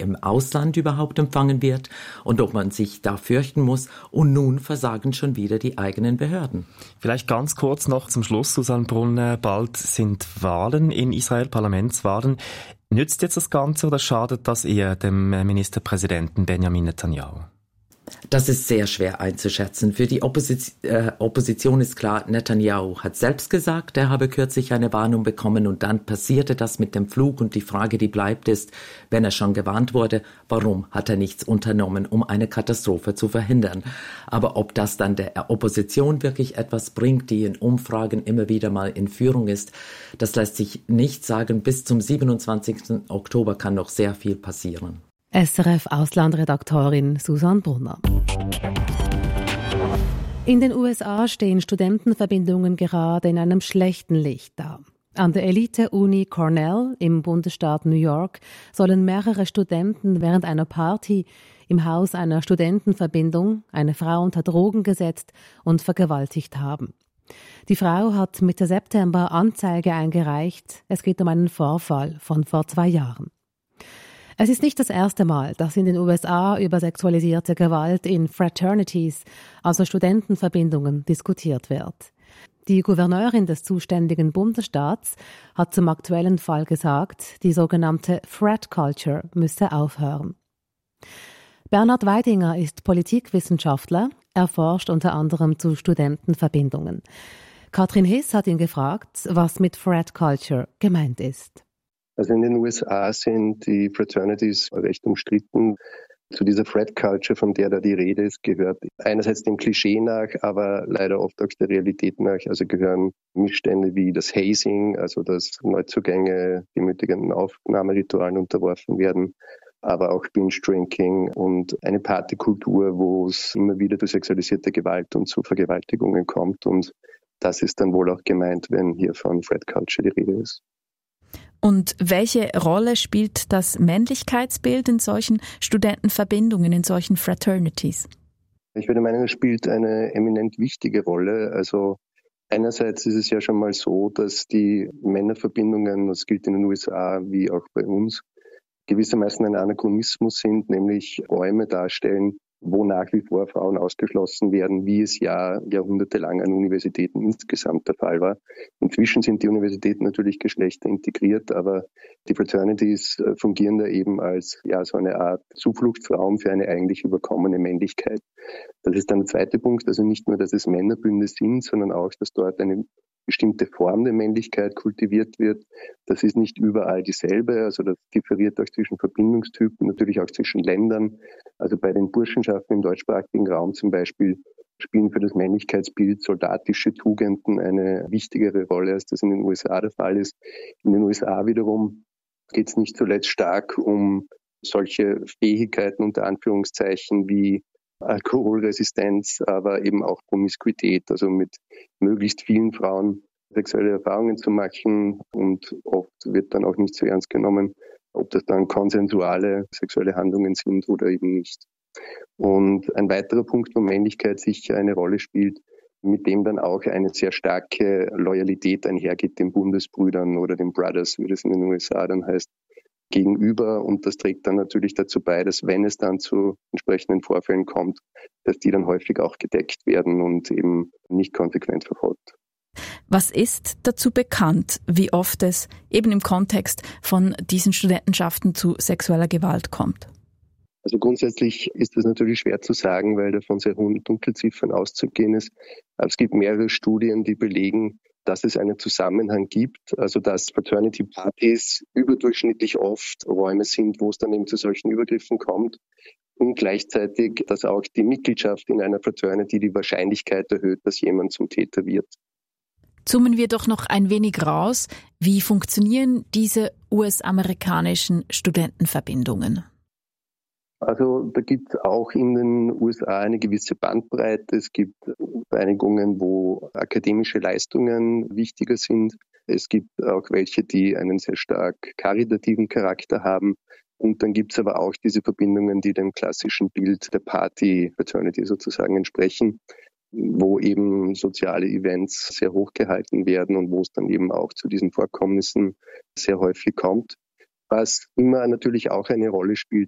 im Ausland überhaupt empfangen wird und ob man sich da fürchten muss. Und nun versagen schon wieder die eigenen Behörden. Vielleicht ganz kurz noch zum Schluss, Susanne Brunner. Bald sind Wahlen in Israel, Parlamentswahlen. Nützt jetzt das Ganze oder schadet das eher dem Ministerpräsidenten Benjamin Netanyahu? Das ist sehr schwer einzuschätzen. Für die Opposition ist klar, Netanyahu hat selbst gesagt, er habe kürzlich eine Warnung bekommen und dann passierte das mit dem Flug und die Frage, die bleibt, ist, wenn er schon gewarnt wurde, warum hat er nichts unternommen, um eine Katastrophe zu verhindern? Aber ob das dann der Opposition wirklich etwas bringt, die in Umfragen immer wieder mal in Führung ist, das lässt sich nicht sagen. Bis zum 27. Oktober kann noch sehr viel passieren. SRF-Auslandredaktorin Susanne Brunner. In den USA stehen Studentenverbindungen gerade in einem schlechten Licht da. An der Elite-Uni Cornell im Bundesstaat New York sollen mehrere Studenten während einer Party im Haus einer Studentenverbindung eine Frau unter Drogen gesetzt und vergewaltigt haben. Die Frau hat Mitte September Anzeige eingereicht. Es geht um einen Vorfall von vor 2 Jahren. Es ist nicht das erste Mal, dass in den USA über sexualisierte Gewalt in Fraternities, also Studentenverbindungen, diskutiert wird. Die Gouverneurin des zuständigen Bundesstaats hat zum aktuellen Fall gesagt, die sogenannte Frat Culture müsse aufhören. Bernhard Weidinger ist Politikwissenschaftler, er forscht unter anderem zu Studentenverbindungen. Katrin Hiss hat ihn gefragt, was mit Frat Culture gemeint ist. Also in den USA sind die Fraternities recht umstritten. Zu dieser Frat Culture, von der da die Rede ist, gehört einerseits dem Klischee nach, aber leider oft auch der Realität nach. Also gehören Missstände wie das Hazing, also dass Neuzugänge demütigenden Aufnahmeritualen unterworfen werden, aber auch Binge-Drinking und eine Partykultur, wo es immer wieder zu sexualisierter Gewalt und zu Vergewaltigungen kommt. Und das ist dann wohl auch gemeint, wenn hier von Frat Culture die Rede ist. Und welche Rolle spielt das Männlichkeitsbild in solchen Studentenverbindungen, in solchen Fraternities? Ich würde meinen, es spielt eine eminent wichtige Rolle. Also einerseits ist es ja schon mal so, dass die Männerverbindungen, das gilt in den USA wie auch bei uns, gewissermaßen ein Anachronismus sind, nämlich Räume darstellen, wo nach wie vor Frauen ausgeschlossen werden, wie es ja jahrhundertelang an Universitäten insgesamt der Fall war. Inzwischen sind die Universitäten natürlich geschlechterintegriert, aber die Fraternities fungieren da eben als so eine Art Zufluchtsraum für eine eigentlich überkommene Männlichkeit. Das ist dann der zweite Punkt, also nicht nur, dass es Männerbünde sind, sondern auch, dass dort eine bestimmte Form der Männlichkeit kultiviert wird. Das ist nicht überall dieselbe, also das differiert auch zwischen Verbindungstypen, natürlich auch zwischen Ländern. Also bei den Burschenschaften im deutschsprachigen Raum zum Beispiel spielen für das Männlichkeitsbild soldatische Tugenden eine wichtigere Rolle, als das in den USA der Fall ist. In den USA wiederum geht es nicht zuletzt stark um solche Fähigkeiten unter Anführungszeichen wie Alkoholresistenz, aber eben auch Promiskuität, also mit möglichst vielen Frauen sexuelle Erfahrungen zu machen, und oft wird dann auch nicht so ernst genommen, ob das dann konsensuale sexuelle Handlungen sind oder eben nicht. Und ein weiterer Punkt, wo Männlichkeit sicher eine Rolle spielt, mit dem dann auch eine sehr starke Loyalität einhergeht den Bundesbrüdern oder den Brothers, wie das in den USA dann heißt, gegenüber, und das trägt dann natürlich dazu bei, dass wenn es dann zu entsprechenden Vorfällen kommt, dass die dann häufig auch gedeckt werden und eben nicht konsequent verfolgt. Was ist dazu bekannt, wie oft es eben im Kontext von diesen Studentenschaften zu sexueller Gewalt kommt? Also grundsätzlich ist das natürlich schwer zu sagen, weil da von sehr hohen Dunkelziffern auszugehen ist. Aber es gibt mehrere Studien, die belegen, dass es einen Zusammenhang gibt, also dass Fraternity-Partys überdurchschnittlich oft Räume sind, wo es dann eben zu solchen Übergriffen kommt, und gleichzeitig, dass auch die Mitgliedschaft in einer Fraternity die Wahrscheinlichkeit erhöht, dass jemand zum Täter wird. Zoomen wir doch noch ein wenig raus. Wie funktionieren diese US-amerikanischen Studentenverbindungen? Also da gibt es auch in den USA eine gewisse Bandbreite. Es gibt Vereinigungen, wo akademische Leistungen wichtiger sind. Es gibt auch welche, die einen sehr stark karitativen Charakter haben. Und dann gibt es aber auch diese Verbindungen, die dem klassischen Bild der Party-Fraternity sozusagen entsprechen, wo eben soziale Events sehr hoch gehalten werden und wo es dann eben auch zu diesen Vorkommnissen sehr häufig kommt. Was immer natürlich auch eine Rolle spielt,